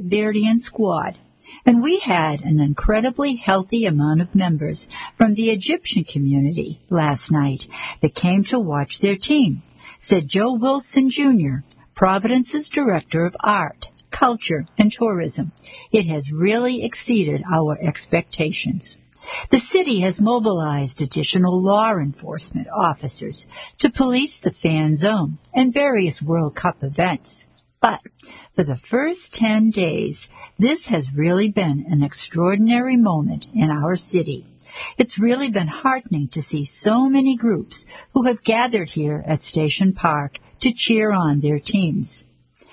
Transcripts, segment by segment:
Verdean squad, and we had an incredibly healthy amount of members from the Egyptian community last night that came to watch their team, said Joe Wilson, Jr., Providence's Director of Art, Culture, and Tourism. It has really exceeded our expectations. The city has mobilized additional law enforcement officers to police the fan zone and various World Cup events. But for the first 10 days, this has really been an extraordinary moment in our city. It's really been heartening to see so many groups who have gathered here at Station Park to cheer on their teams.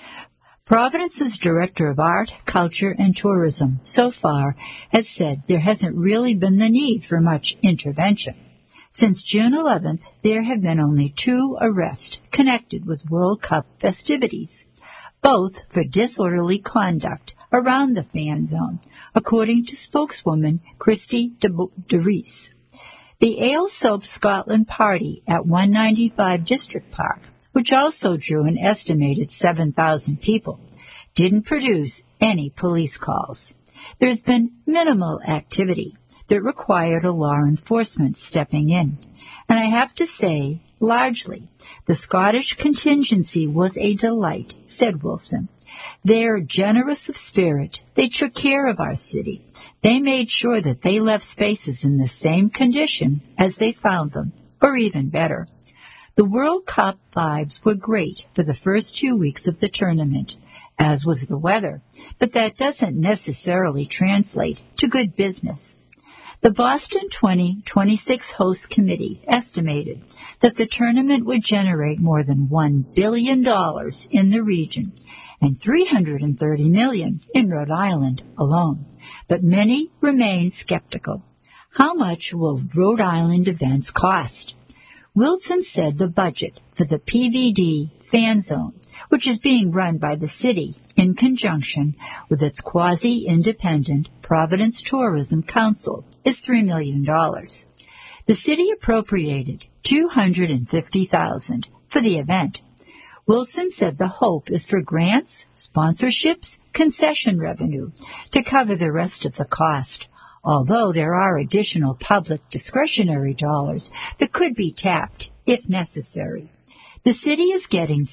Providence's Director of Art, Culture, and Tourism so far has said there hasn't really been the need for much intervention. Since June 11th, there have been only 2 arrests connected with World Cup festivities, both for disorderly conduct around the fan zone, according to spokeswoman Christy DeReese. The Ale Soap Scotland party at 195 District Park, which also drew an estimated 7,000 people, didn't produce any police calls. There's been minimal activity that required a law enforcement stepping in. And I have to say, largely, the Scottish contingency was a delight, said Wilson. They're generous of spirit. They took care of our city. They made sure that they left spaces in the same condition as they found them, or even better. The World Cup vibes were great for the first 2 weeks of the tournament, as was the weather, but that doesn't necessarily translate to good business. The Boston 2026 host committee estimated that the tournament would generate more than $1 billion in the region and $330 million in Rhode Island alone. But many remain skeptical. How much will Rhode Island events cost? Wilson said the budget for the PVD fan zone, which is being run by the city in conjunction with its quasi-independent Providence Tourism Council, is $3 million. The city appropriated $250,000 for the event. Wilson said the hope is for grants, sponsorships, concession revenue to cover the rest of the cost, although there are additional public discretionary dollars that could be tapped if necessary. The city is getting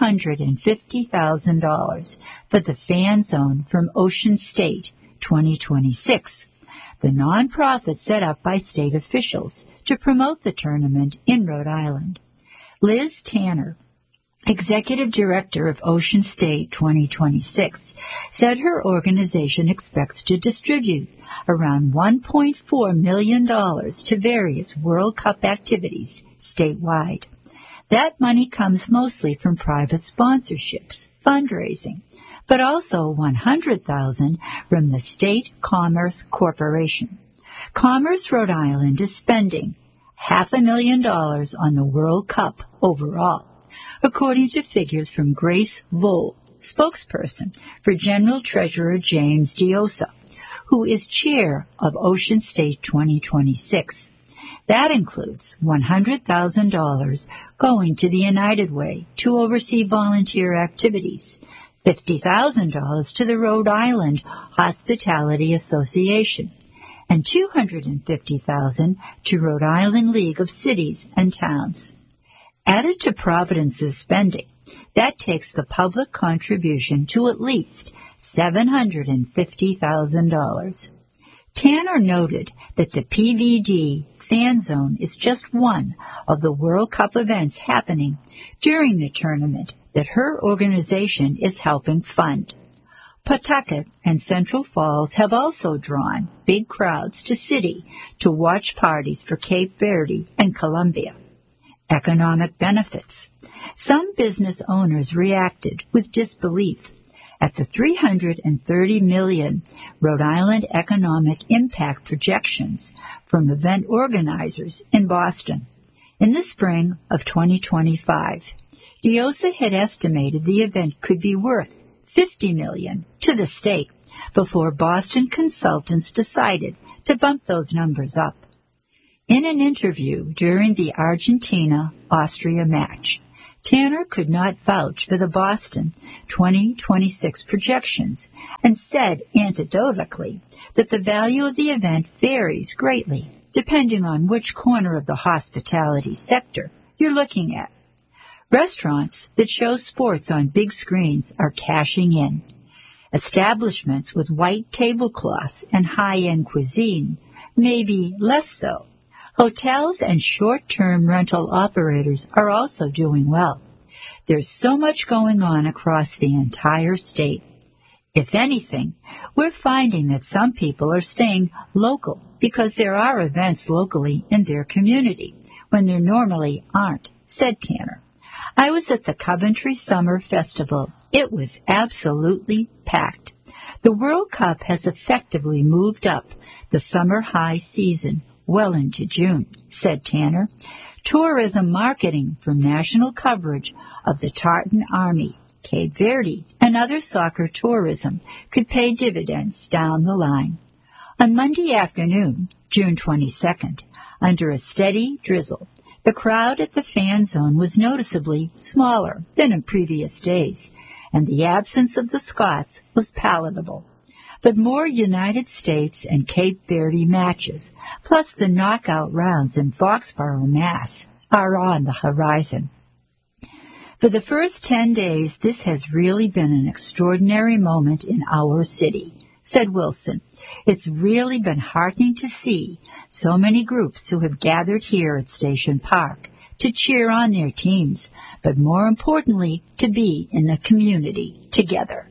$450,000 for the fan zone from Ocean State 2026, the nonprofit set up by state officials to promote the tournament in Rhode Island. Liz Tanner, Executive Director of Ocean State 2026, said her organization expects to distribute around $1.4 million to various World Cup activities statewide. That money comes mostly from private sponsorships, fundraising, but also $100,000 from the State Commerce Corporation. Commerce Rhode Island is spending $500,000 on the World Cup overall, according to figures from Grace Vole, spokesperson for General Treasurer James Diosa, who is chair of Ocean State 2026. That includes $100,000 going to the United Way to oversee volunteer activities, $50,000 to the Rhode Island Hospitality Association, and $250,000 to Rhode Island League of Cities and Towns. Added to Providence's spending, that takes the public contribution to at least $750,000. Tanner noted that the PVD fan zone is just one of the World Cup events happening during the tournament that her organization is helping fund. Pawtucket and Central Falls have also drawn big crowds to city to watch parties for Cape Verde and Columbia. Economic benefits. Some business owners reacted with disbelief at the $330 million Rhode Island economic impact projections from event organizers in Boston. In the spring of 2025, Diosa had estimated the event could be worth $50 million to the state before Boston consultants decided to bump those numbers up. In an interview during the Argentina-Austria match, Tanner could not vouch for the Boston 2026 projections and said anecdotally that the value of the event varies greatly depending on which corner of the hospitality sector you're looking at. Restaurants that show sports on big screens are cashing in. Establishments with white tablecloths and high-end cuisine may be less so. Hotels and short-term rental operators are also doing well. There's so much going on across the entire state. If anything, we're finding that some people are staying local because there are events locally in their community when there normally aren't, said Tanner. I was at the Coventry Summer Festival. It was absolutely packed. The World Cup has effectively moved up the summer high season well into June, said Tanner. Tourism marketing from national coverage of the Tartan Army, Cape Verde, and other soccer tourism could pay dividends down the line. On Monday afternoon, June 22nd, under a steady drizzle, the crowd at the fan zone was noticeably smaller than in previous days, and the absence of the Scots was palatable. But more United States and Cape Verde matches, plus the knockout rounds in Foxborough, Mass., are on the horizon. For the first 10 days, this has really been an extraordinary moment in our city, said Wilson. It's really been heartening to see so many groups who have gathered here at Station Park to cheer on their teams, but more importantly, to be in the community together.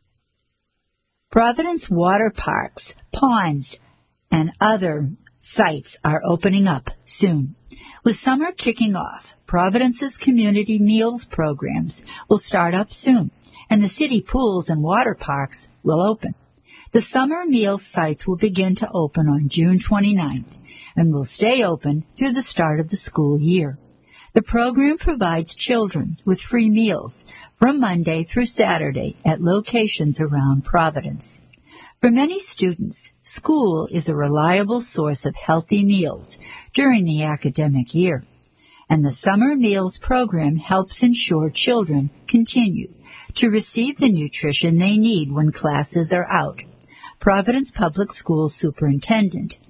Providence water parks, ponds, and other sites are opening up soon. With summer kicking off, Providence's community meals programs will start up soon, and the city pools and water parks will open. The summer meal sites will begin to open on June 29th and will stay open through the start of the school year. The program provides children with free meals from Monday through Saturday at locations around Providence. For many students, school is a reliable source of healthy meals during the academic year, and the Summer Meals program helps ensure children continue to receive the nutrition they need when classes are out. Providence Public Schools Superintendent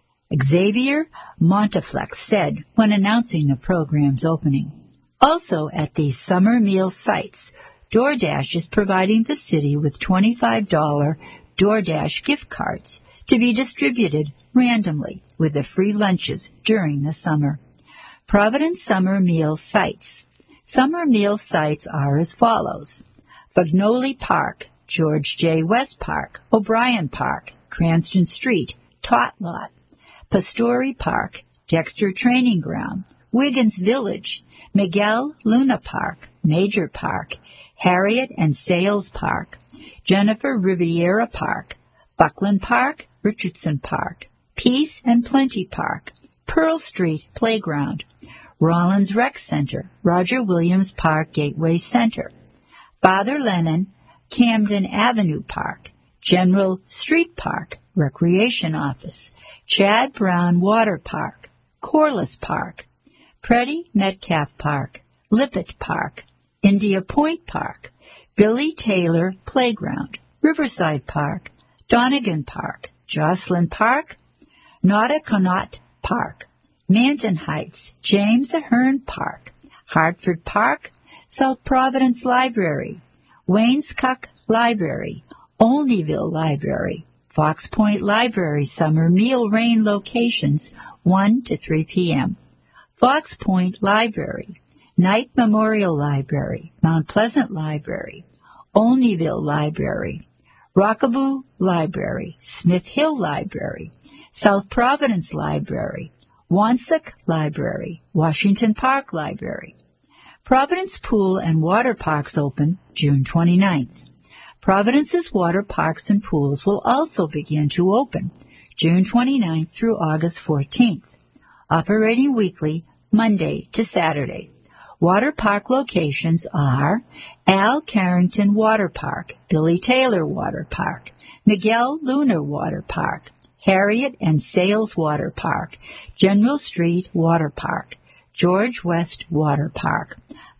Xavier Monteflex said when announcing the program's opening. Also at these summer meal sites, DoorDash is providing the city with $25 DoorDash gift cards to be distributed randomly with the free lunches during the summer. Providence Summer Meal Sites. Summer meal sites are as follows: Fagnoli Park, George J. West Park, O'Brien Park, Cranston Street, Tot Lot, Pastore Park, Dexter Training Ground, Wiggins Village, Miguel Luna Park, Major Park, Harriet and Sales Park, Jennifer Riviera Park, Buckland Park, Richardson Park, Peace and Plenty Park, Pearl Street Playground, Rollins Rec Center, Roger Williams Park Gateway Center, Father Lennon, Camden Avenue Park, General Street Park, Recreation Office, Chad Brown Water Park, Corliss Park, Preddy Metcalf Park, Lippett Park, India Point Park, Billy Taylor Playground, Riverside Park, Donegan Park, Jocelyn Park, Nauticanaut Park, Manton Heights, James Ahern Park, Hartford Park, South Providence Library, Waynescock Library, Olneyville Library, Fox Point Library Summer Meal Rain locations 1 to 3 p.m. Fox Point Library, Knight Memorial Library, Mount Pleasant Library, Olneyville Library, Rockaboo Library, Smith Hill Library, South Providence Library, Wansett Library, Washington Park Library. Providence Pool and Water Parks open June 29th. Providence's water parks and pools will also begin to open June 29th through August 14th, operating weekly Monday to Saturday. Water park locations are Al Carrington Water Park, Billy Taylor Water Park, Miguel Luna Water Park, Harriet and Sales Water Park, General Street Water Park, George West Water Park,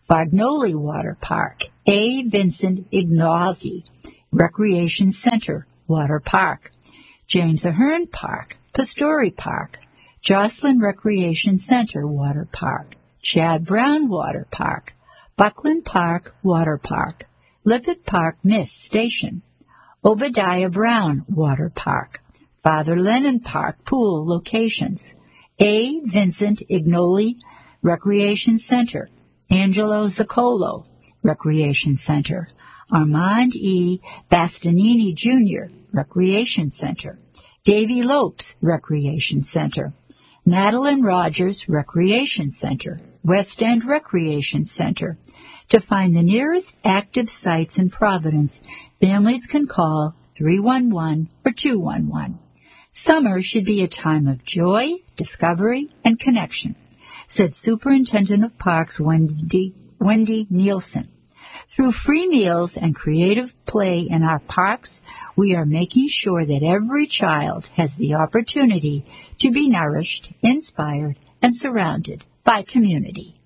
Fagnoli Water Park, A. Vincent Ignazzi Recreation Center Water Park, James Ahern Park, Pastori Park, Jocelyn Recreation Center Water Park, Chad Brown Water Park, Buckland Park Water Park, Lippet Park Miss Station, Obadiah Brown Water Park, Father Lennon Park Pool Locations, A. Vincent Ignoli Recreation Center, Angelo Zaccolo Recreation Center, Armand E. Bastianini Jr. Recreation Center, Davy Lopes Recreation Center, Madeline Rogers Recreation Center, West End Recreation Center. To find the nearest active sites in Providence, families can call 311 or 211. Summer should be a time of joy, discovery, and connection, said Superintendent of Parks Wendy Nielsen. Through free meals and creative play in our parks, we are making sure that every child has the opportunity to be nourished, inspired, and surrounded by community.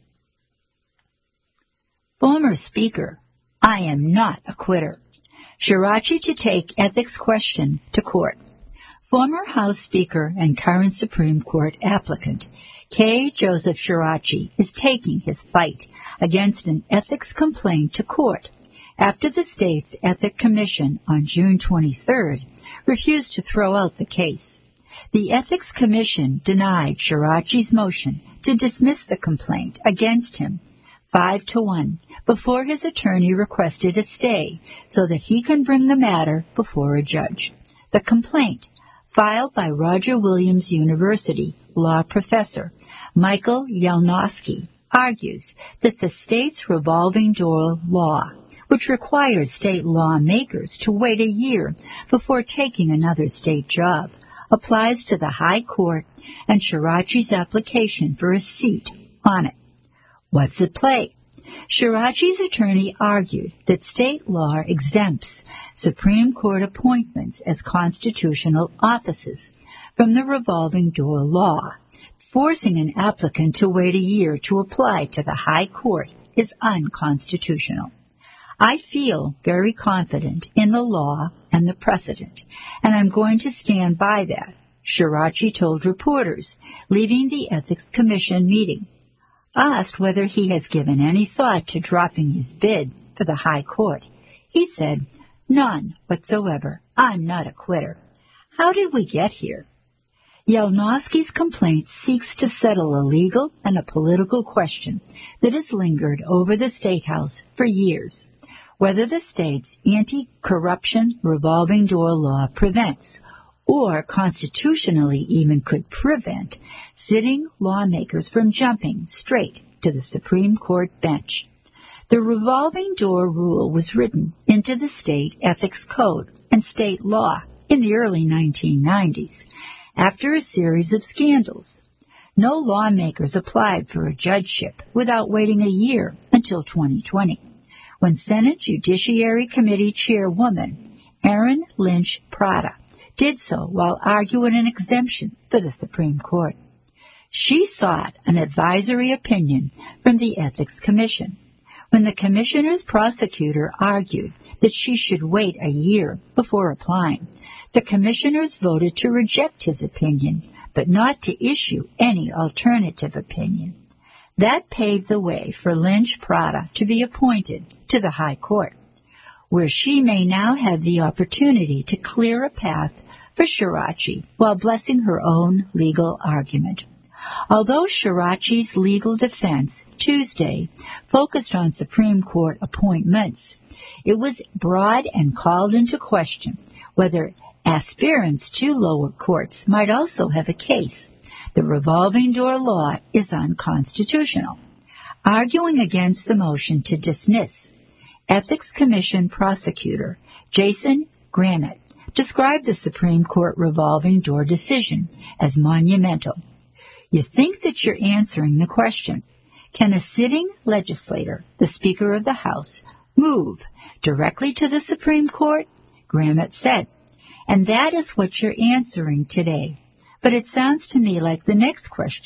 Former Speaker, I am not a quitter. Shirachi to take ethics question to court. Former House Speaker and current Supreme Court applicant K. Joseph Shirachi is taking his fight against an ethics complaint to court after the state's Ethics Commission on June 23rd refused to throw out the case. The Ethics Commission denied Shirachi's motion to dismiss the complaint against him 5-1 before his attorney requested a stay so that he can bring the matter before a judge. The complaint, filed by Roger Williams University law professor Michael Yalnowski, argues that the state's revolving door law, which requires state lawmakers to wait a year before taking another state job, applies to the High Court and Shirachi's application for a seat on it. What's at play? Shirachi's attorney argued that state law exempts Supreme Court appointments as constitutional offices from the revolving door law. Forcing an applicant to wait a year to apply to the High Court is unconstitutional. I feel very confident in the law and the precedent, and I'm going to stand by that, Shirachi told reporters, leaving the Ethics Commission meeting. Asked whether he has given any thought to dropping his bid for the High Court, he said, "None whatsoever. I'm not a quitter." How did we get here? Yalnowski's complaint seeks to settle a legal and a political question that has lingered over the State House for years. Whether the state's anti-corruption revolving door law prevents or constitutionally even could prevent sitting lawmakers from jumping straight to the Supreme Court bench. The revolving door rule was written into the state ethics code and state law in the early 1990s after a series of scandals. No lawmakers applied for a judgeship without waiting a year until 2020, when Senate Judiciary Committee Chairwoman Erin Lynch Prada did so while arguing an exemption for the Supreme Court. She sought an advisory opinion from the Ethics Commission. When the commissioner's prosecutor argued that she should wait a year before applying, the commissioners voted to reject his opinion, but not to issue any alternative opinion. That paved the way for Lynch Prada to be appointed to the High Court, where she may now have the opportunity to clear a path for Shirachi while blessing her own legal argument. Although Shirachi's legal defense Tuesday focused on Supreme Court appointments, it was broad and called into question whether aspirants to lower courts might also have a case. The revolving door law is unconstitutional. Arguing against the motion to dismiss, Ethics Commission prosecutor Jason Grammett described the Supreme Court revolving door decision as monumental. You think that you're answering the question, can a sitting legislator, the Speaker of the House, move directly to the Supreme Court? Grammett said. And that is what you're answering today. But it sounds to me like the next question,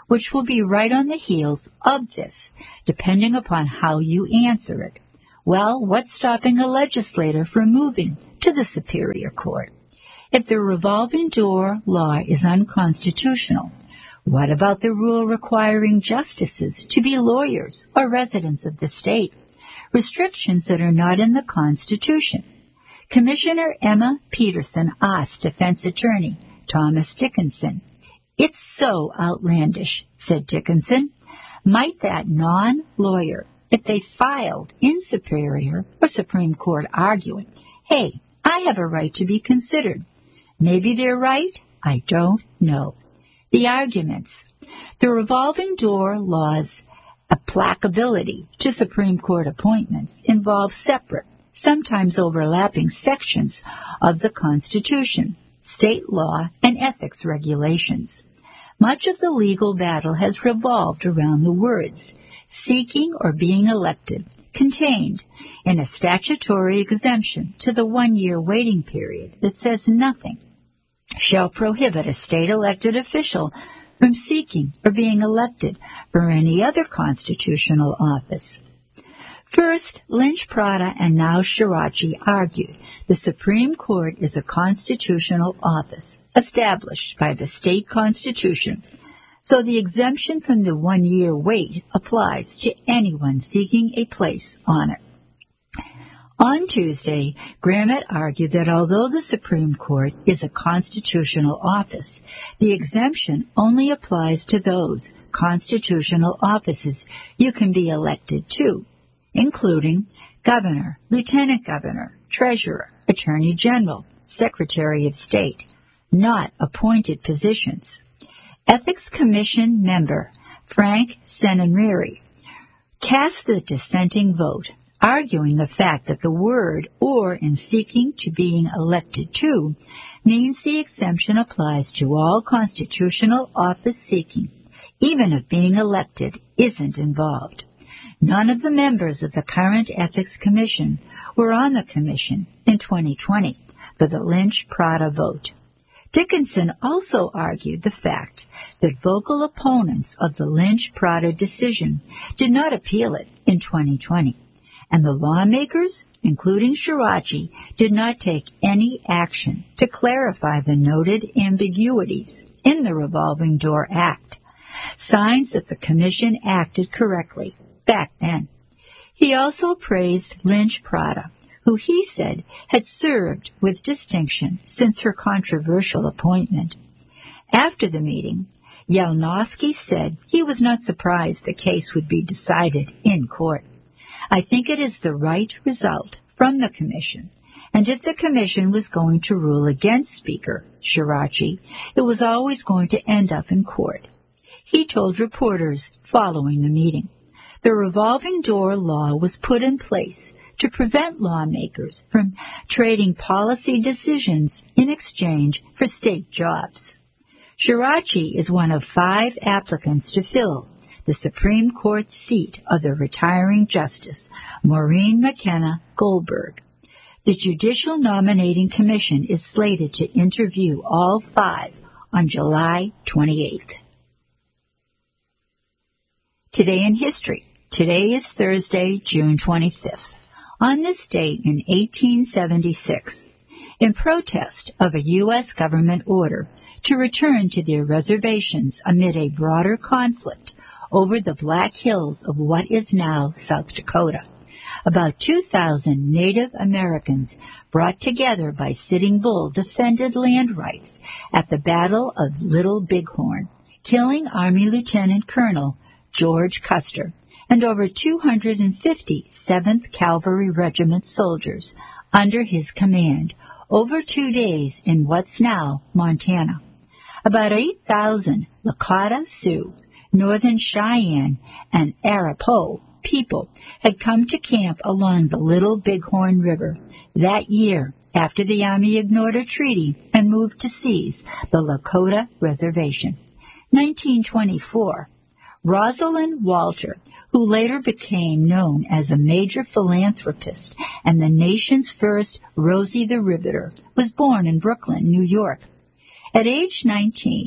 which will be right on the heels of this, depending upon how you answer it. Well, what's stopping a legislator from moving to the Superior Court? If the revolving door law is unconstitutional, what about the rule requiring justices to be lawyers or residents of the state? Restrictions that are not in the Constitution. Commissioner Emma Peterson asked defense attorney Thomas Dickinson. "It's so outlandish," said Dickinson. "Might that non-lawyer, if they filed in Superior or Supreme Court arguing, hey, I have a right to be considered. Maybe they're right, I don't know." The arguments. The revolving door law's applicability to Supreme Court appointments involves separate, sometimes overlapping sections of the Constitution, state law, and ethics regulations. Much of the legal battle has revolved around the words seeking or being elected, contained in a statutory exemption to the 1-year waiting period that says nothing shall prohibit a state elected official from seeking or being elected for any other constitutional office. First, Lynch, Prata, and now Shirachi argued the Supreme Court is a constitutional office established by the state constitution, so the exemption from the 1-year wait applies to anyone seeking a place on it. On Tuesday, Grammett argued that although the Supreme Court is a constitutional office, the exemption only applies to those constitutional offices you can be elected to, including governor, lieutenant governor, treasurer, attorney general, secretary of state, not appointed positions. Ethics Commission member Frank Seninreri cast the dissenting vote, arguing the fact that the word "or" in seeking to being elected to means the exemption applies to all constitutional office seeking, even if being elected isn't involved. None of the members of the current Ethics Commission were on the commission in 2020 for the Lynch-Prata vote. Dickinson also argued the fact that vocal opponents of the Lynch-Prata decision did not appeal it in 2020, and the lawmakers, including Shirachi, did not take any action to clarify the noted ambiguities in the Revolving Door Act, signs that the commission acted correctly back then. He also praised Lynch-Prata, who he said had served with distinction since her controversial appointment. After the meeting, Yalnowski said he was not surprised the case would be decided in court. "I think it is the right result from the commission, and if the commission was going to rule against Speaker Shirachi, it was always going to end up in court," he told reporters following the meeting. The revolving door law was put in place to prevent lawmakers from trading policy decisions in exchange for state jobs. Shirachi is one of 5 applicants to fill the Supreme Court seat of the retiring Justice Maureen McKenna Goldberg. The Judicial Nominating Commission is slated to interview all 5 on July 28th. Today in history. Today is Thursday, June 25th. On this date in 1876, in protest of a U.S. government order to return to their reservations amid a broader conflict over the Black Hills of what is now South Dakota, about 2,000 Native Americans brought together by Sitting Bull defended land rights at the Battle of Little Bighorn, killing Army Lieutenant Colonel George Custer and over 250 7th Cavalry Regiment soldiers under his command over 2 days in what's now Montana. About 8,000 Lakota Sioux, Northern Cheyenne, and Arapaho people had come to camp along the Little Bighorn River that year after the Army ignored a treaty and moved to seize the Lakota Reservation. 1924. Rosalind Walter, who later became known as a major philanthropist and the nation's first Rosie the Riveter, was born in Brooklyn, New York. At age 19,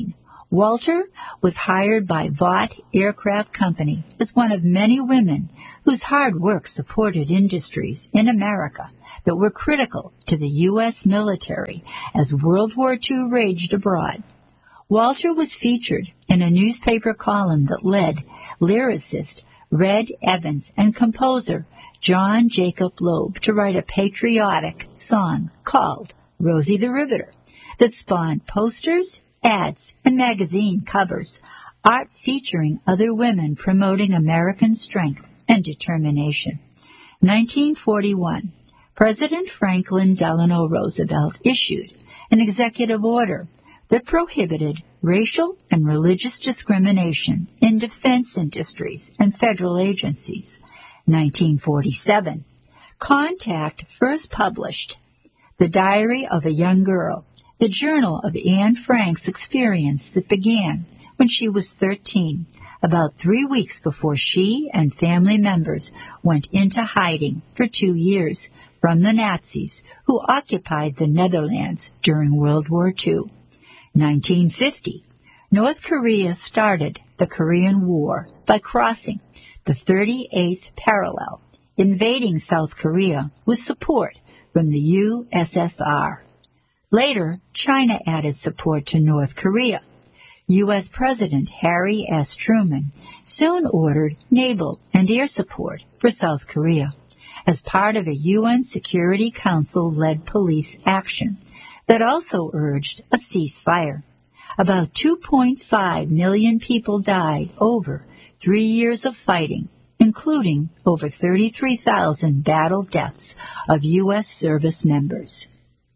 Walter was hired by Vought Aircraft Company as one of many women whose hard work supported industries in America that were critical to the U.S. military as World War II raged abroad. Walter was featured in a newspaper column that led lyricist Red Evans and composer John Jacob Loeb to write a patriotic song called Rosie the Riveter that spawned posters, ads, and magazine covers, art featuring other women promoting American strength and determination. 1941, President Franklin Delano Roosevelt issued an executive order that prohibited racial and religious discrimination in defense industries and federal agencies. 1947, Contact first published The Diary of a Young Girl, the journal of Anne Frank's experience that began when she was 13, about 3 weeks before she and family members went into hiding for 2 years from the Nazis who occupied the Netherlands during World War II. 1950, North Korea started the Korean War by crossing the 38th parallel, invading South Korea with support from the USSR. Later, China added support to North Korea. U.S. President Harry S. Truman soon ordered naval and air support for South Korea as part of a UN Security Council-led police action that also urged a ceasefire. About 2.5 million people died over 3 years of fighting, including over 33,000 battle deaths of U.S. service members.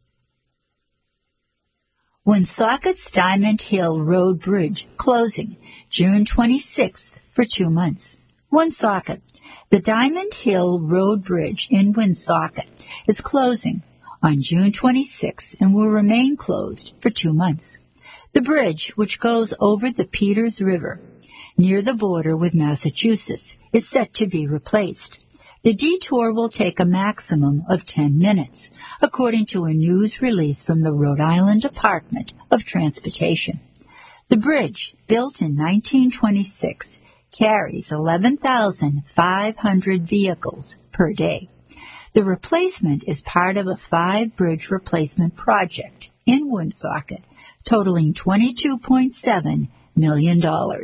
Woonsocket's Diamond Hill Road Bridge closing June 26th for 2 months. Woonsocket. The Diamond Hill Road Bridge in Woonsocket is closing on June 26th and will remain closed for 2 months. The bridge, which goes over the Peters River near the border with Massachusetts, is set to be replaced. The detour will take a maximum of 10 minutes, according to a news release from the Rhode Island Department of Transportation. The bridge, built in 1926, carries 11,500 vehicles per day. The replacement is part of a 5-bridge replacement project in Woonsocket, totaling $22.7 million.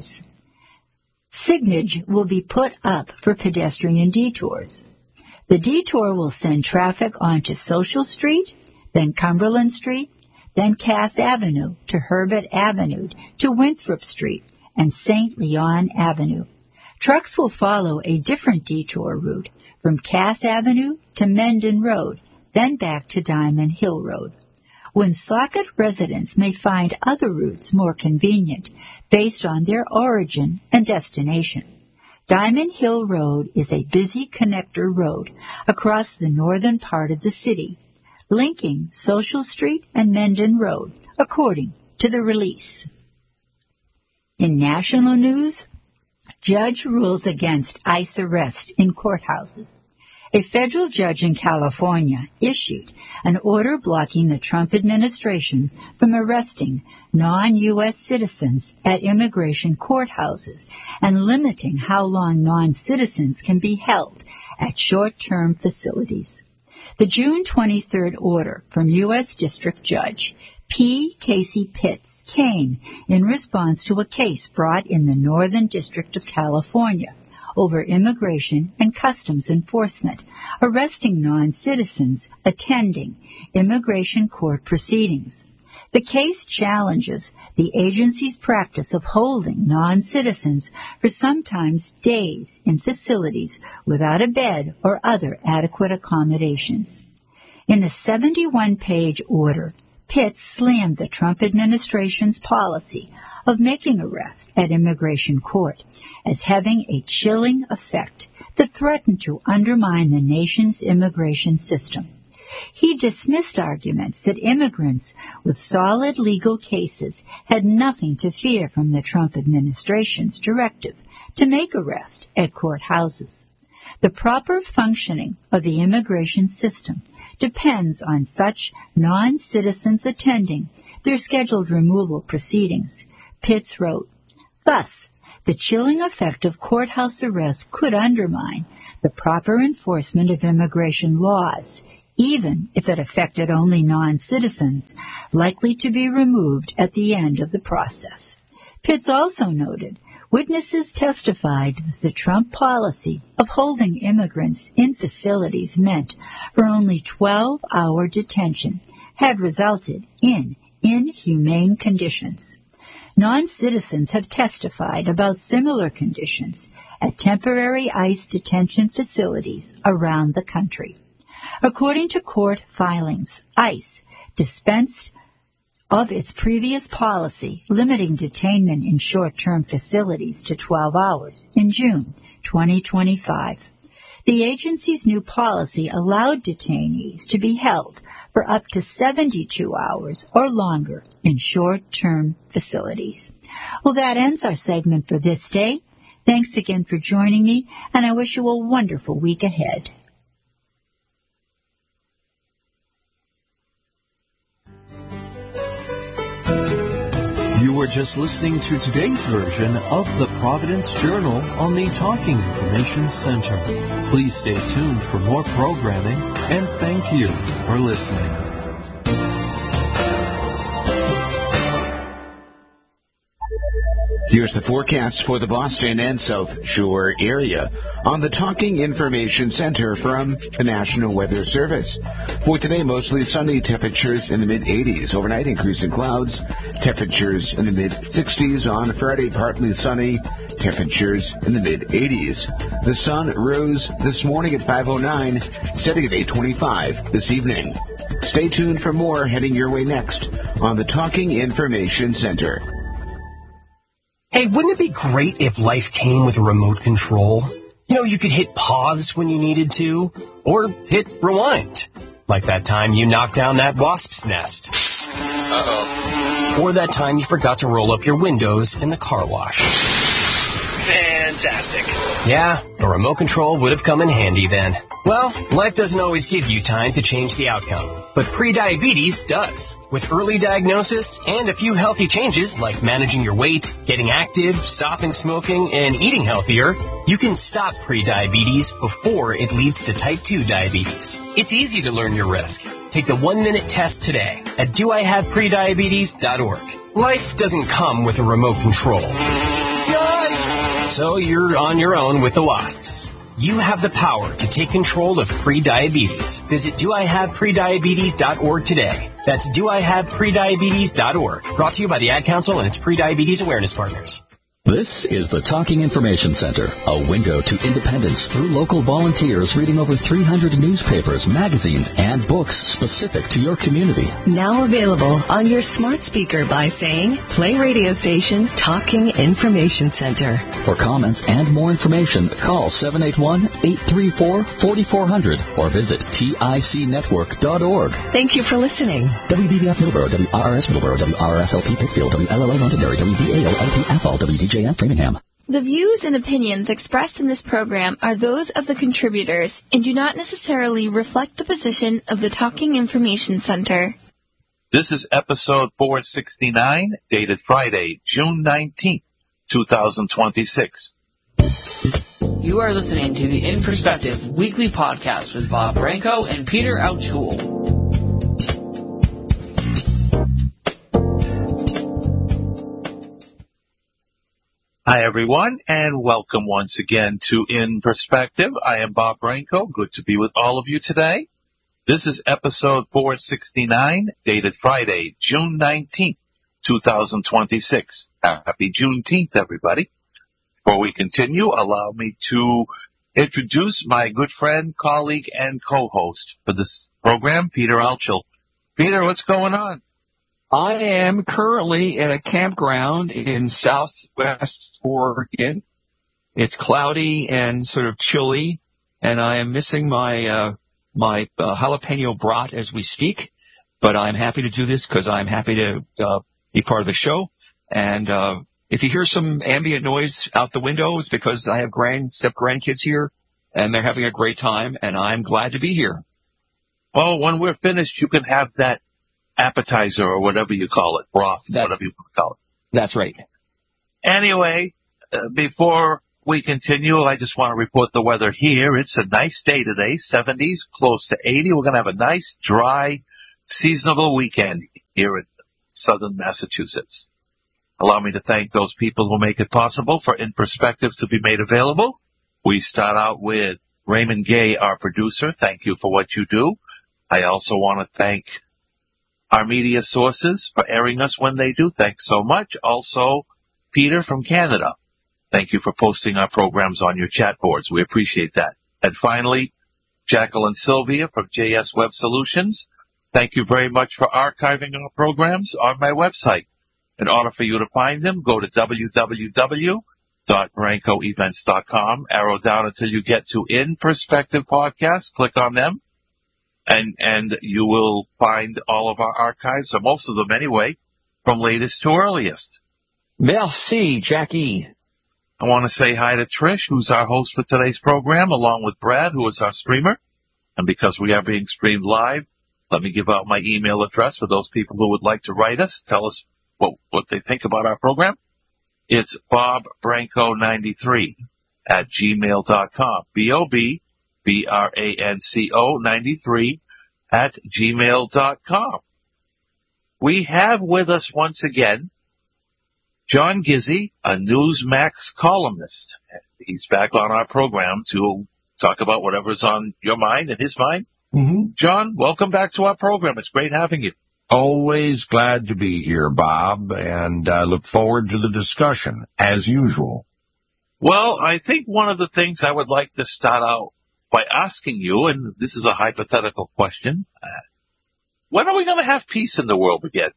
Signage will be put up for pedestrian detours. The detour will send traffic onto Social Street, then Cumberland Street, then Cass Avenue to Herbert Avenue to Winthrop Street and St. Leon Avenue. Trucks will follow a different detour route from Cass Avenue to Mendon Road, then back to Diamond Hill Road. Woonsocket residents may find other routes more convenient based on their origin and destination. Diamond Hill Road is a busy connector road across the northern part of the city, linking Social Street and Mendon Road, according to the release. In national news, judge rules against ICE arrest in courthouses. A federal judge in California issued an order blocking the Trump administration from arresting non-U.S. citizens at immigration courthouses and limiting how long non-citizens can be held at short-term facilities. The June 23rd order from U.S. District Judge P. Casey Pitts came in response to a case brought in the Northern District of California over immigration and customs enforcement, arresting non-citizens attending immigration court proceedings. The case challenges the agency's practice of holding non-citizens for sometimes days in facilities without a bed or other adequate accommodations. In a 71-page order, Pitts slammed the Trump administration's policy of making arrests at immigration court as having a chilling effect that threatened to undermine the nation's immigration system. He dismissed arguments that immigrants with solid legal cases had nothing to fear from the Trump administration's directive to make arrests at courthouses. The proper functioning of the immigration system depends on such non-citizens attending their scheduled removal proceedings. Pitts wrote, "Thus, the chilling effect of courthouse arrest could undermine the proper enforcement of immigration laws, even if it affected only non-citizens, likely to be removed at the end of the process." Pitts also noted, witnesses testified that the Trump policy of holding immigrants in facilities meant for only 12-hour detention had resulted in inhumane conditions. Non-citizens have testified about similar conditions at temporary ICE detention facilities around the country. According to court filings, ICE dispensed of its previous policy limiting detainment in short-term facilities to 12 hours in June 2025. The agency's new policy allowed detainees to be held for up to 72 hours or longer in short-term facilities. Well, that ends our segment for this day. Thanks again for joining me, and I wish you a wonderful week ahead. You were just listening to today's version of the Providence Journal on the Talking Information Center. Please stay tuned for more programming, and thank you for listening. Here's the forecast for the Boston and South Shore area on the Talking Information Center from the National Weather Service. For today, mostly sunny, temperatures in the mid-80s. Overnight, increasing clouds, temperatures in the mid-60s. On Friday, partly sunny, temperatures in the mid-80s. The sun rose this morning at 5:09, setting at 8:25 this evening. Stay tuned for more heading your way next on the Talking Information Center. Hey, wouldn't it be great if life came with a remote control? You know, you could hit pause when you needed to, or hit rewind. Like that time you knocked down that wasp's nest. Uh-oh. Or that time you forgot to roll up your windows in the car wash. Fantastic. Yeah, a remote control would have come in handy then. Well, life doesn't always give you time to change the outcome, but prediabetes does. With early diagnosis and a few healthy changes like managing your weight, getting active, stopping smoking, and eating healthier, you can stop prediabetes before it leads to type 2 diabetes. It's easy to learn your risk. Take the 1-minute test today at doihaveprediabetes.org. Life doesn't come with a remote control. So you're on your own with the wasps. You have the power to take control of prediabetes. Visit doihaveprediabetes.org today. That's doihaveprediabetes.org. Brought to you by the Ad Council and its prediabetes awareness partners. This is the Talking Information Center, a window to independence through local volunteers reading over 300 newspapers, magazines, and books specific to your community. Now available on your smart speaker by saying, play radio station Talking Information Center. For comments and more information, call 781-834-4400 or visit ticnetwork.org. Thank you for listening. WBBF Middleborough, WRRS Middleborough, WRSLP Pittsfield, WLLO Londonderry, WDAO-LP Athol, WDJF Framingham. The views and opinions expressed in this program are those of the contributors and do not necessarily reflect the position of the Talking Information Center. This is episode 469, dated Friday, June 19th, 2026. You are listening to the In Perspective weekly podcast with Bob Branco and Peter O'Toole. Hi, everyone, and welcome once again to In Perspective. I am Bob Branco. Good to be with all of you today. This is episode 469, dated Friday, June 19th, 2026. Happy Juneteenth, everybody. Before we continue, allow me to introduce my good friend, colleague, and co-host for this program, Peter Altschul. Peter, what's going on? I am currently at a campground in southwest Oregon. It's cloudy and sort of chilly, and I am missing my jalapeno brat as we speak. But I'm happy to do this because I'm happy to be part of the show. And if you hear some ambient noise out the window, it's because I have step-grandkids here, and they're having a great time, and I'm glad to be here. Oh, when we're finished, you can have that appetizer or whatever you call it, broth, whatever you call it. That's right. Anyway, before we continue, I just want to report the weather here. It's a nice day today, 70s, close to 80. We're going to have a nice, dry, seasonable weekend here in southern Massachusetts. Allow me to thank those people who make it possible for In Perspective to be made available. We start out with Raymond Gay, our producer. Thank you for what you do. I also want to thank our media sources for airing us when they do. Thanks so much. Also, Peter from Canada. Thank you for posting our programs on your chat boards. We appreciate that. And finally, Jacqueline Sylvia from JS Web Solutions. Thank you very much for archiving our programs on my website. In order for you to find them, go to www.brancoevents.com, arrow down until you get to In Perspective Podcast, click on them, and you will find all of our archives, or most of them anyway, from latest to earliest. Merci, Jackie. I want to say hi to Trish, who's our host for today's program, along with Brad, who is our streamer. And because we are being streamed live, let me give out my email address for those people who would like to write us, tell us what they think about our program. It's bobbranco93@gmail.com. BOBBRANCO93@gmail.com. We have with us once again John Gizzi, a Newsmax columnist. He's back on our program to talk about whatever's on your mind and his mind. Mm-hmm. John, welcome back to our program. It's great having you. Always glad to be here, Bob, and I look forward to the discussion, as usual. Well, I think one of the things I would like to start out by asking you, and this is a hypothetical question, when are we going to have peace in the world again?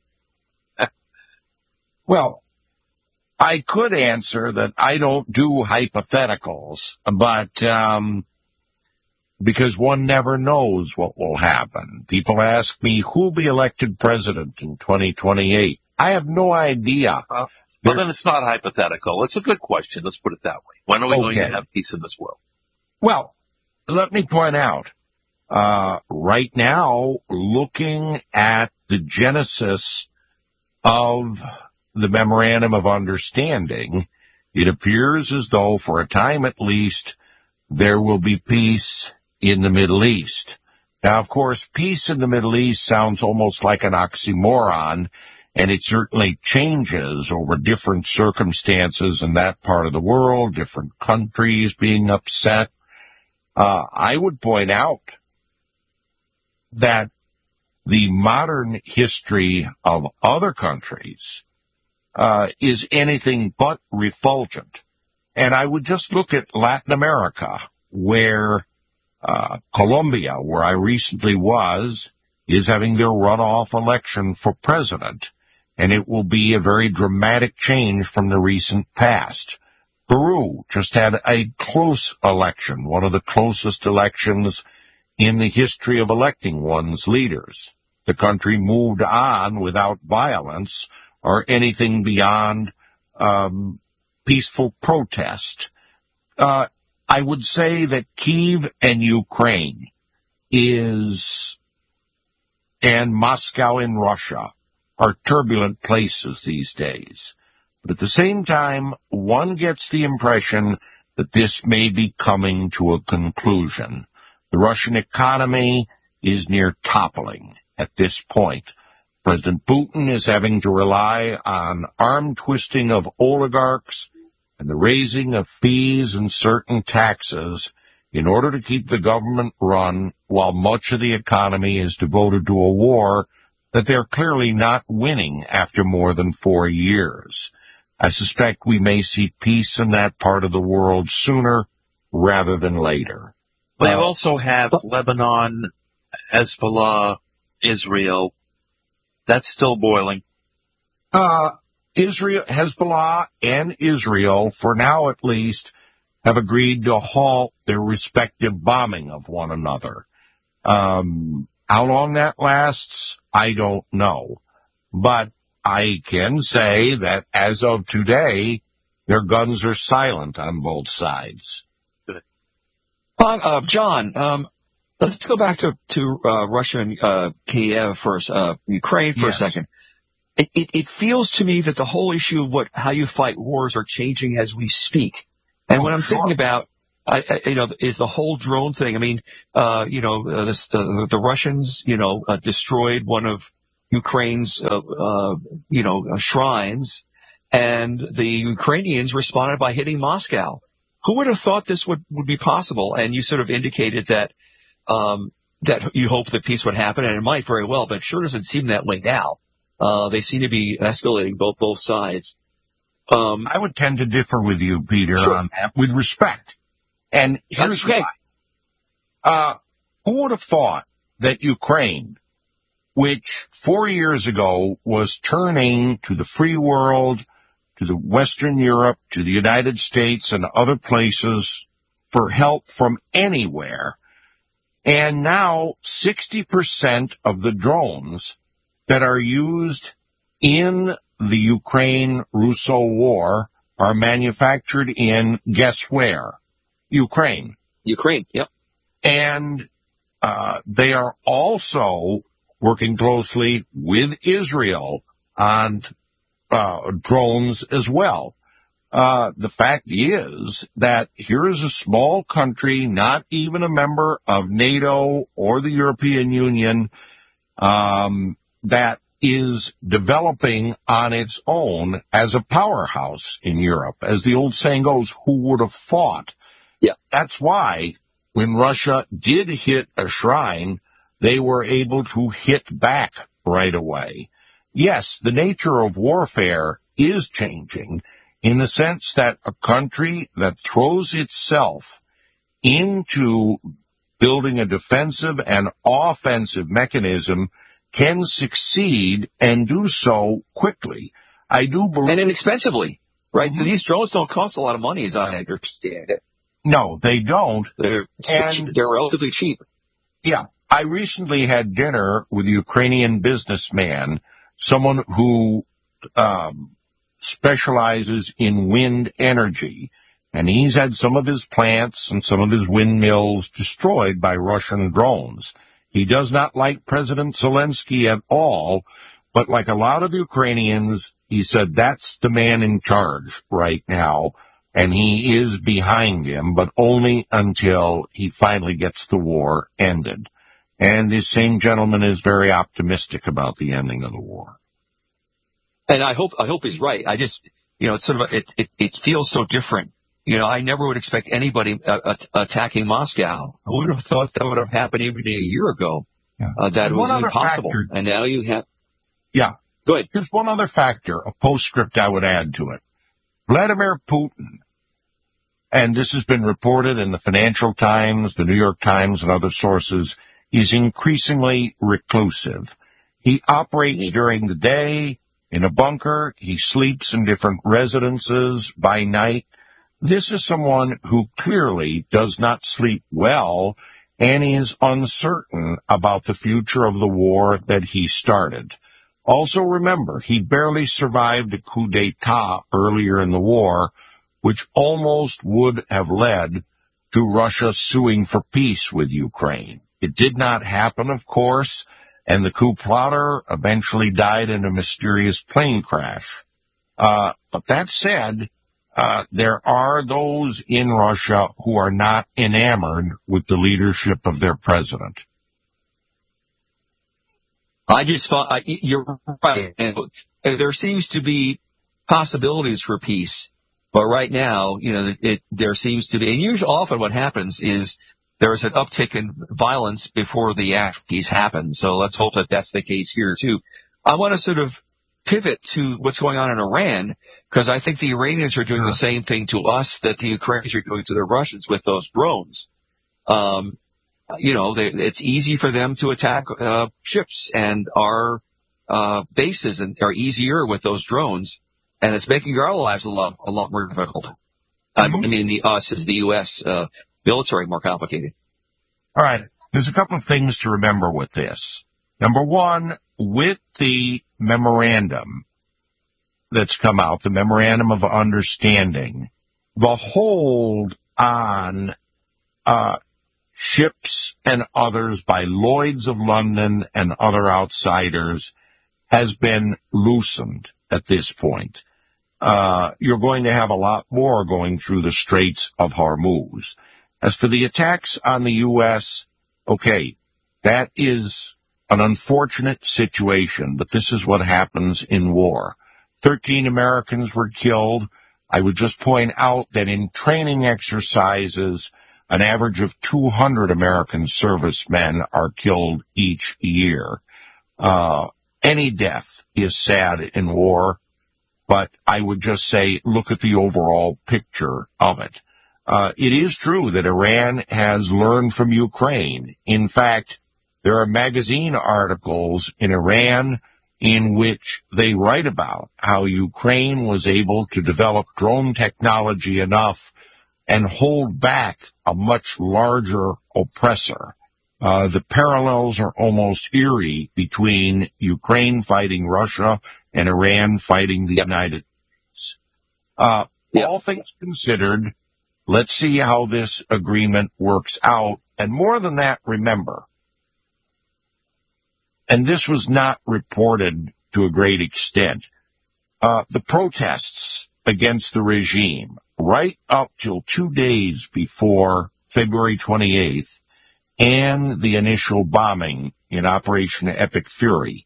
Well, I could answer that I don't do hypotheticals, but because one never knows what will happen. People ask me who'll be elected president in 2028. I have no idea. Well, then it's not hypothetical. It's a good question. Let's put it that way. When are we going to have peace in this world? Well, let me point out, right now, looking at the genesis of the Memorandum of Understanding, it appears as though, for a time at least, there will be peace in the Middle East. Now, of course, peace in the Middle East sounds almost like an oxymoron, and it certainly changes over different circumstances in that part of the world, different countries being upset. I would point out that the modern history of other countries is anything but refulgent. And I would just look at Latin America, where Colombia, where I recently was, is having their runoff election for president, and it will be a very dramatic change from the recent past. Peru just had a close election, one of the closest elections in the history of electing one's leaders. The country moved on without violence or anything beyond peaceful protest. I would say that Kyiv and Ukraine and Moscow in Russia are turbulent places these days. But at the same time, one gets the impression that this may be coming to a conclusion. The Russian economy is near toppling at this point. President Putin is having to rely on arm twisting of oligarchs and the raising of fees and certain taxes in order to keep the government run, while much of the economy is devoted to a war that they're clearly not winning after more than 4 years. I suspect we may see peace in that part of the world sooner rather than later. But you also have Lebanon, Hezbollah, Israel. That's still boiling. Hezbollah and Israel, for now at least, have agreed to halt their respective bombing of one another. How long that lasts, I don't know. But I can say that as of today, their guns are silent on both sides. John, let's go back to Russia and Kiev first, Ukraine for a second. it feels to me that the whole issue of how you fight wars are changing as we speak. And what I'm thinking about, is the whole drone thing. I mean, the Russians, destroyed one of Ukraine's, shrines, and the Ukrainians responded by hitting Moscow. Who would have thought this would be possible? And you sort of indicated that you hope that peace would happen, and it might very well, but it sure doesn't seem that way now. They seem to be escalating both sides. I would tend to differ with you, Peter, on that, with respect. And here's why. Who would have thought that Ukraine, which 4 years ago was turning to the free world, to the Western Europe, to the United States and other places for help from anywhere, and now 60% of the drones that are used in the Ukraine-Russo war are manufactured in, guess where? Ukraine. Ukraine, yep. And they are also working closely with Israel on drones as well. The fact is that here is a small country, not even a member of NATO or the European Union, that is developing on its own as a powerhouse in Europe. As the old saying goes, who would have thought? Yeah. That's why when Russia did hit a shrine, they were able to hit back right away. Yes, the nature of warfare is changing in the sense that a country that throws itself into building a defensive and offensive mechanism can succeed and do so quickly. I do believe... And inexpensively, right? Mm-hmm. These drones don't cost a lot of money, as I understand it. No, they don't. They're relatively cheap. Yeah. I recently had dinner with a Ukrainian businessman, someone who specializes in wind energy, and he's had some of his plants and some of his windmills destroyed by Russian drones. He does not like President Zelensky at all, but like a lot of Ukrainians, he said that's the man in charge right now, and he is behind him, but only until he finally gets the war ended. And this same gentleman is very optimistic about the ending of the war. And I hope he's right. I just, it's sort of, it feels so different. I never would expect anybody attacking Moscow. I would have thought that would have happened even a year ago. Yeah. That was impossible. Factor, and now you have... Yeah. Go ahead. Here's one other factor, a postscript I would add to it. Vladimir Putin, and this has been reported in the Financial Times, the New York Times, and other sources, is increasingly reclusive. He operates during the day in a bunker. He sleeps in different residences by night. This is someone who clearly does not sleep well and is uncertain about the future of the war that he started. Also remember, he barely survived a coup d'etat earlier in the war, which almost would have led to Russia suing for peace with Ukraine. It did not happen, of course, and the coup plotter eventually died in a mysterious plane crash. But that said, there are those in Russia who are not enamored with the leadership of their president. I just thought, you're right. And there seems to be possibilities for peace. But right now, there seems to be, and usually often what happens is there's an uptick in violence before the actual peace happens. So let's hope that that's the case here too. I want to sort of pivot to what's going on in Iran, because I think the Iranians are doing the same thing to us that the Ukrainians are doing to the Russians with those drones. It's easy for them to attack ships, and our bases are easier with those drones, and it's making our lives a lot more difficult. I mean, the U.S. Military more complicated. All right. There's a couple of things to remember with this. Number one, with the memorandum that's come out, the Memorandum of Understanding, the hold on ships and others by Lloyd's of London and other outsiders has been loosened at this point. You're going to have a lot more going through the Straits of Hormuz. As for the attacks on the U.S., okay, that is an unfortunate situation, but this is what happens in war. 13 Americans were killed. I would just point out that in training exercises, an average of 200 American servicemen are killed each year. Any death is sad in war, but I would just say look at the overall picture of it. It is true that Iran has learned from Ukraine. In fact, there are magazine articles in Iran in which they write about how Ukraine was able to develop drone technology enough and hold back a much larger oppressor. The parallels are almost eerie between Ukraine fighting Russia and Iran fighting the United States. All things considered, let's see how this agreement works out. And more than that, remember, and this was not reported to a great extent, the protests against the regime right up till 2 days before February 28th and the initial bombing in Operation Epic Fury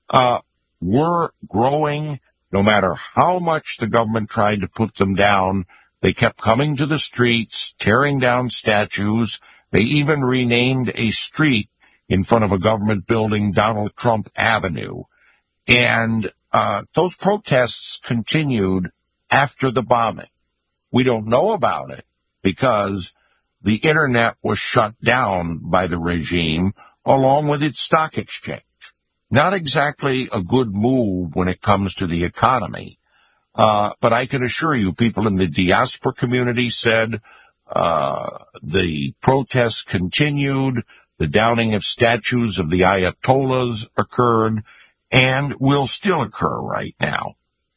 were growing. No matter how much the government tried to put them down, they kept coming to the streets, tearing down statues. They even renamed a street in front of a government building Donald Trump Avenue. And those protests continued after the bombing. We don't know about it because the Internet was shut down by the regime along with its stock exchange. Not exactly a good move when it comes to the economy. But I can assure you, people in the diaspora community said the protests continued, the downing of statues of the Ayatollahs occurred, and will still occur right now.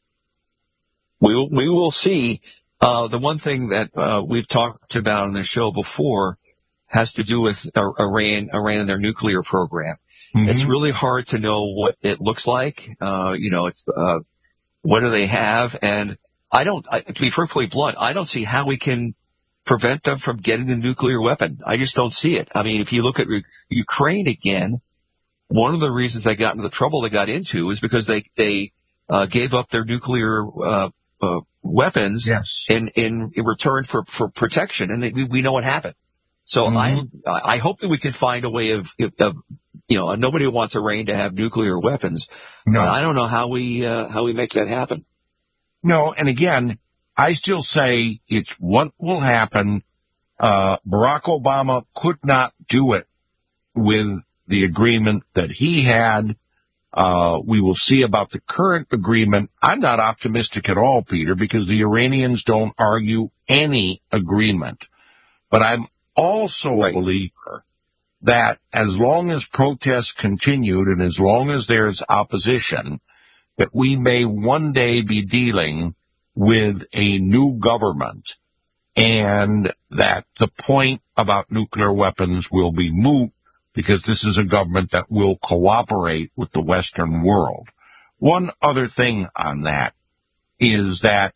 We will see. The one thing that we've talked about on the show before has to do with Iran and their nuclear program. Mm-hmm. It's really hard to know what it looks like. It's what do they have? And to be perfectly blunt, I don't see how we can prevent them from getting the nuclear weapon. I just don't see it. I mean, if you look at Ukraine again, one of the reasons they got into the trouble they got into is because they gave up their nuclear weapons in return for protection, and we know what happened. So I hope that we can find a way of nobody wants Iran to have nuclear weapons. No. But I don't know how we make that happen. No, and again, I still say it's what will happen. Barack Obama could not do it with the agreement that he had. We will see about the current agreement. I'm not optimistic at all, Peter, because the Iranians don't argue any agreement. But I'm also a believer that as long as protests continued and as long as there's opposition, that we may one day be dealing with a new government and that the point about nuclear weapons will be moot because this is a government that will cooperate with the Western world. One other thing on that is that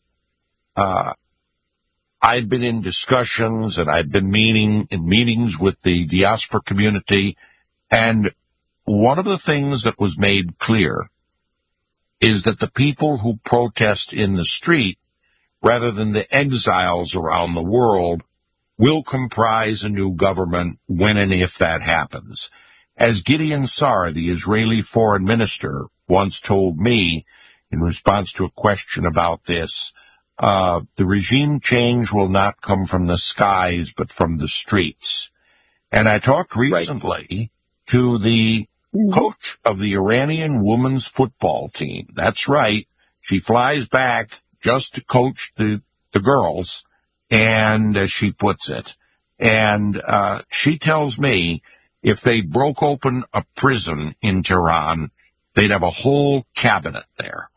I've been in discussions and I've been in meetings with the diaspora community, and one of the things that was made clear is that the people who protest in the street, rather than the exiles around the world, will comprise a new government when and if that happens. As Gideon Sa'ar, the Israeli foreign minister, once told me in response to a question about this, the regime change will not come from the skies, but from the streets. And I talked recently to the coach of the Iranian women's football team. That's right. She flies back just to coach the girls, and as she puts it. And she tells me if they broke open a prison in Tehran, they'd have a whole cabinet there.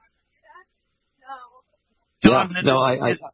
John,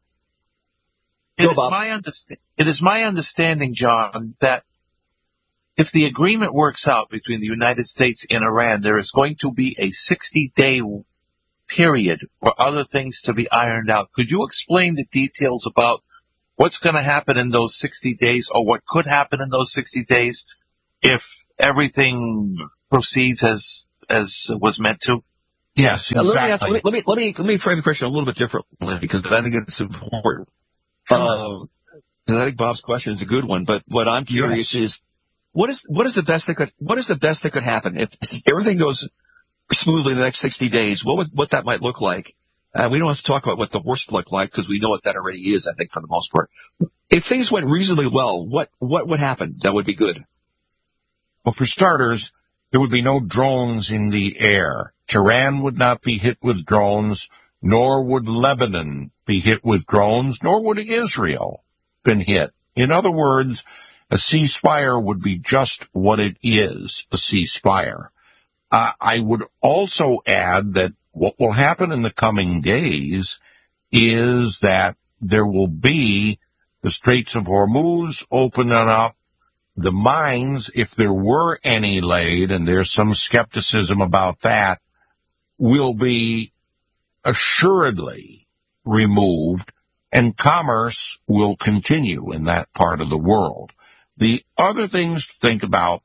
it is my understanding, John, that if the agreement works out between the United States and Iran, there is going to be a 60-day period for other things to be ironed out. Could you explain the details about what's going to happen in those 60 days, or what could happen in those 60 days if everything proceeds as was meant to? Yes, exactly. Let me frame the question a little bit differently, because I think it's important. I think Bob's question is a good one, but what I'm curious is, what is the best that could happen if everything goes smoothly in the next 60 days? What that might look like? We don't have to talk about what the worst look like, because we know what that already is, I think, for the most part. If things went reasonably well, what would happen that would be good? Well, for starters, there would be no drones in the air. Tehran would not be hit with drones, nor would Lebanon be hit with drones, nor would Israel been hit. In other words, a ceasefire would be just what it is, a ceasefire. I would also add that what will happen in the coming days is that there will be the Straits of Hormuz opening up. The mines, if there were any laid, and there's some skepticism about that, will be assuredly removed, and commerce will continue in that part of the world. The other things to think about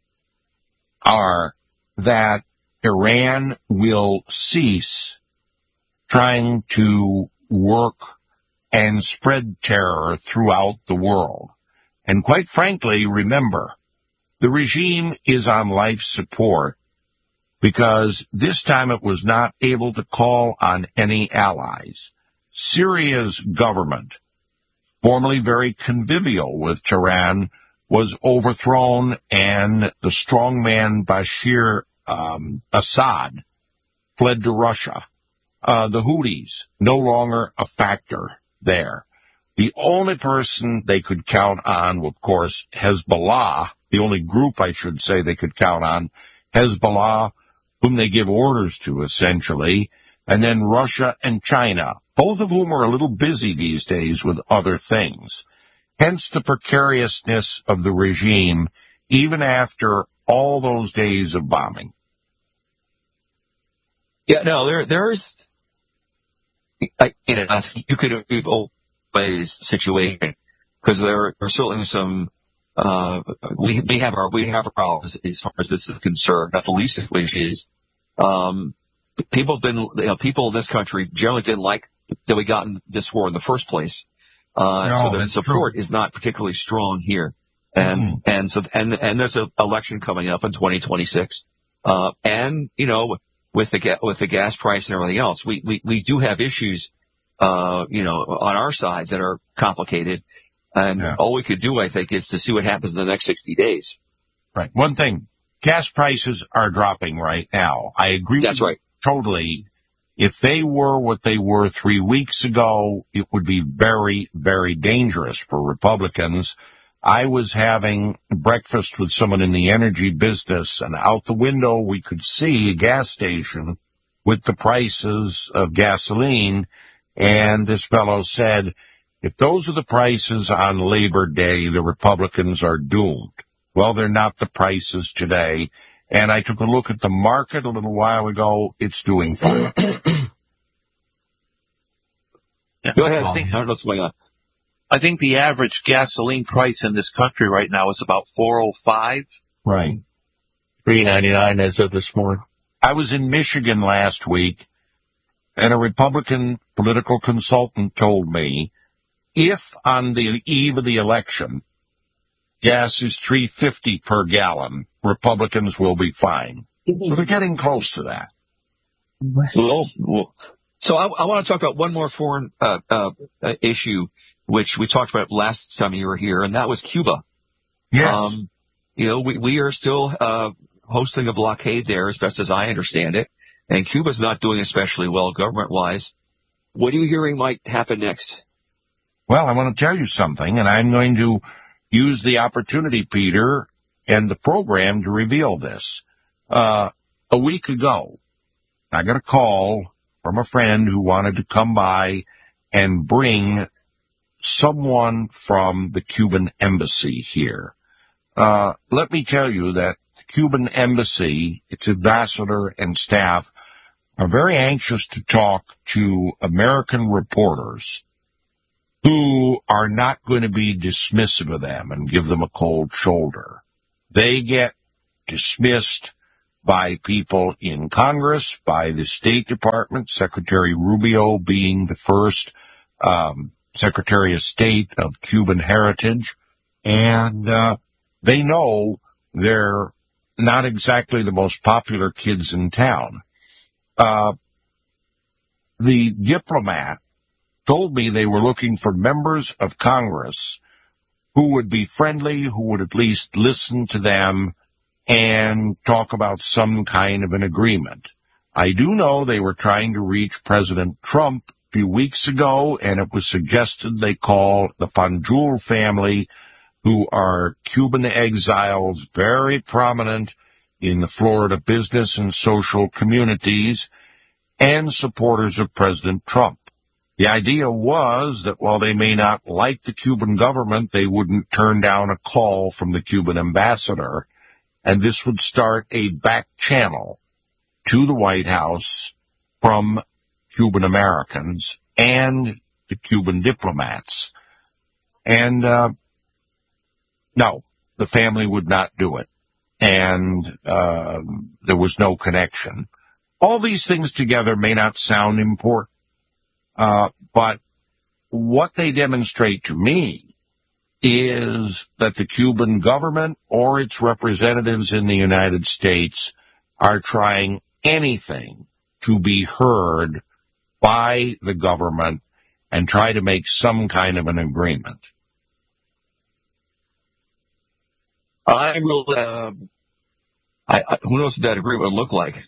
are that Iran will cease trying to work and spread terror throughout the world. And quite frankly, remember, the regime is on life support because this time it was not able to call on any allies. Syria's government, formerly very convivial with Tehran, was overthrown, and the strongman Bashir Assad fled to Russia. The Houthis, no longer a factor there. The only person they could count on, of course, Hezbollah, the only group I should say they could count on, Hezbollah, whom they give orders to, essentially, and then Russia and China, both of whom are a little busy these days with other things. Hence the precariousness of the regime, even after all those days of bombing. Yeah, no, there's, you could be both ways situation, because there are certainly some, we have our problems as far as this is concerned, not the least of which is, people in this country generally didn't like that we got in this war in the first place. So the support is not particularly strong here. And there's an election coming up in 2026. With the gas price and everything else, we do have issues, on our side that are complicated. And all we could do, I think, is to see what happens in the next 60 days. Right. One thing, gas prices are dropping right now. I agree. That's right. Totally. If they were what they were 3 weeks ago, it would be very, very dangerous for Republicans. I was having breakfast with someone in the energy business, and out the window we could see a gas station with the prices of gasoline, and this fellow said, if those are the prices on Labor Day, the Republicans are doomed. Well, they're not the prices today. And I took a look at the market a little while ago. It's doing fine. Go ahead. I don't know what's going on. I think the average gasoline price in this country right now is about $4.05. Right. $3.99 as of this morning. I was in Michigan last week, and a Republican political consultant told me, if on the eve of the election, gas is $3.50 per gallon, Republicans will be fine. So they're getting close to that. So I want to talk about one more foreign issue, which we talked about last time you were here, and that was Cuba. Yes. We are still hosting a blockade there, as best as I understand it, and Cuba's not doing especially well government-wise. What are you hearing might happen next? Well, I want to tell you something, and I'm going to use the opportunity, Peter, and the program to reveal this. A week ago, I got a call from a friend who wanted to come by and bring someone from the Cuban embassy here. let me tell you that the Cuban embassy, its ambassador and staff, are very anxious to talk to American reporters who are not going to be dismissive of them and give them a cold shoulder. They get dismissed by people in Congress, by the State Department, Secretary Rubio being the first Secretary of State of Cuban heritage, and they know they're not exactly the most popular kids in town. The diplomat told me they were looking for members of Congress who would be friendly, who would at least listen to them and talk about some kind of an agreement. I do know they were trying to reach President Trump a few weeks ago, and it was suggested they call the Fanjul family, who are Cuban exiles, very prominent in the Florida business and social communities, and supporters of President Trump. The idea was that while they may not like the Cuban government, they wouldn't turn down a call from the Cuban ambassador, and this would start a back channel to the White House from Cuban Americans and the Cuban diplomats. And no, the family would not do it, and there was no connection. All these things together may not sound important, but what they demonstrate to me is that the Cuban government or its representatives in the United States are trying anything to be heard by the government and try to make some kind of an agreement. I will, who knows what that agreement would look like?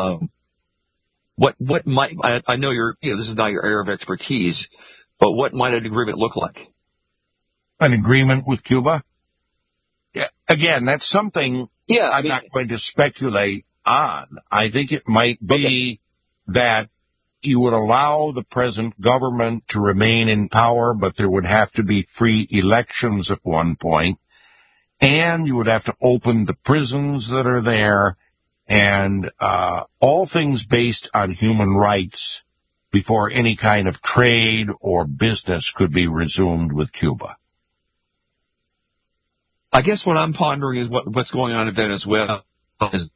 What might, I know this is not your area of expertise, but what might an agreement look like? An agreement with Cuba? Yeah, again, that's something I'm not going to speculate on. I think it might be that you would allow the present government to remain in power, but there would have to be free elections at one point, and you would have to open the prisons that are there, and all things based on human rights before any kind of trade or business could be resumed with Cuba. I guess what I'm pondering is what's going on in Venezuela is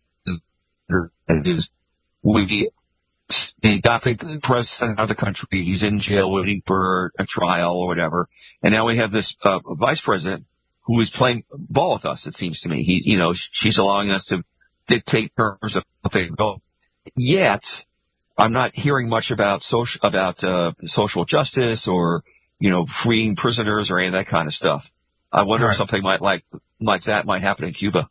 we got the president of the country. He's in jail waiting for a trial or whatever. And now we have this vice president who is playing ball with us, it seems to me. She's allowing us to dictate terms of how they go. Yet, I'm not hearing much about social justice or, freeing prisoners or any of that kind of stuff. I wonder if something like that might happen in Cuba.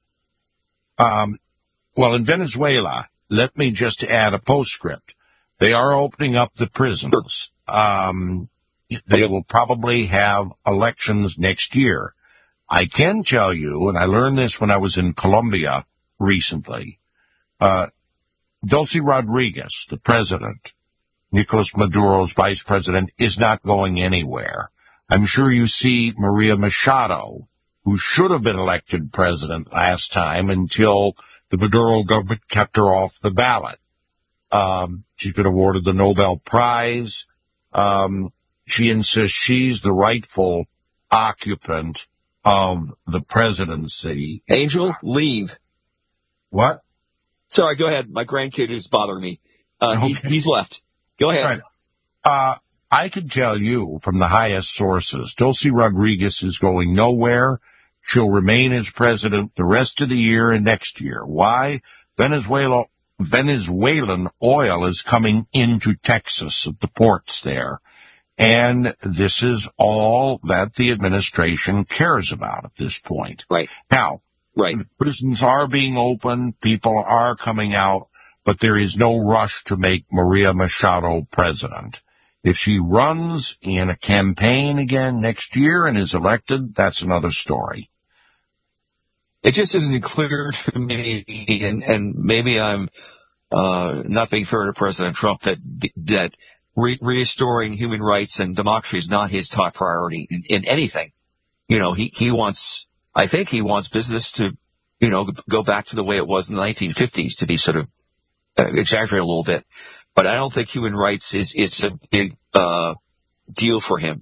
Well, in Venezuela, let me just add a postscript. They are opening up the prisons. They will probably have elections next year. I can tell you, and I learned this when I was in Colombia recently, Delcy Rodriguez, the president, Nicolas Maduro's vice president, is not going anywhere. I'm sure you see Maria Machado, who should have been elected president last time until the Maduro government kept her off the ballot. She's been awarded the Nobel Prize. She insists she's the rightful occupant of the presidency. Angel, leave. What? Sorry, go ahead. My grandkid is bothering me. He's left. Go ahead. Right. I can tell you from the highest sources, Delcy Rodriguez is going nowhere. She'll remain as president the rest of the year and next year. Why? Venezuelan oil is coming into Texas at the ports there. And this is all that the administration cares about at this point. Right. Now, the prisons are being opened, people are coming out, but there is no rush to make Maria Machado president. If she runs in a campaign again next year and is elected, that's another story. It just isn't clear to me, and maybe I'm not being fair to President Trump, that restoring human rights and democracy is not his top priority in anything. He wants I think he wants business to, go back to the way it was in the 1950s, to be sort of exaggerate a little bit. But I don't think human rights is a big deal for him.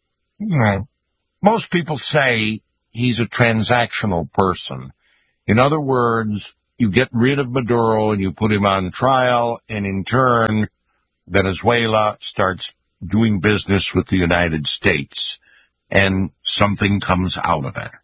Most people say he's a transactional person. In other words, you get rid of Maduro and you put him on trial, and in turn, Venezuela starts doing business with the United States, and something comes out of it.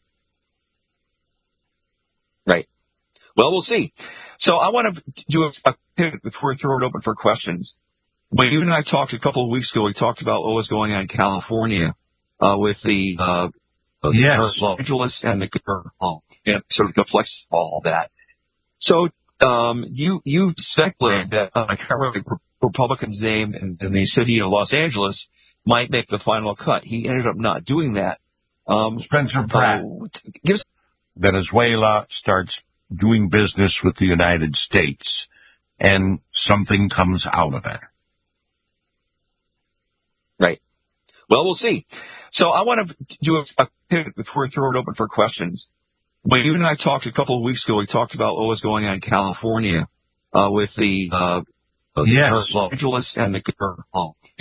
Right. Well, we'll see. So I want to do a pivot before we throw it open for questions. When you and I talked a couple of weeks ago, we talked about what was going on in California with the Los Angeles and the sort of complex all that. So you speculated that I can't remember the Republican's name, and the city of Los Angeles might make the final cut. He ended up not doing that. Spencer Pratt. Venezuela starts doing business with the United States, and something comes out of it. Right. Well, we'll see. So I want to do a pivot before we throw it open for questions. When you and I talked a couple of weeks ago, we talked about what was going on in California with the Los Angeles and the